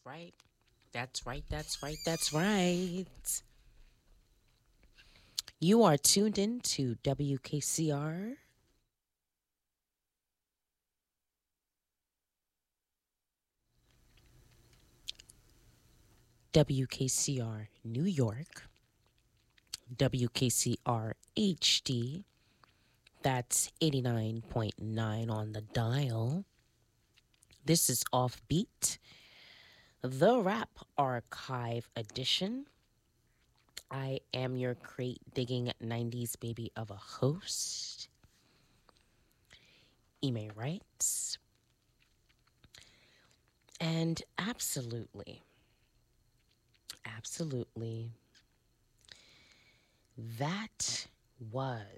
right. That's right. That's right. That's right. You are tuned in to WKCR. WKCR New York, WKCR HD. That's 89.9 on the dial. This is Offbeat, the Rap Archive Edition. I am your crate digging 90s baby of a host, Ime Writes. And absolutely, absolutely, that was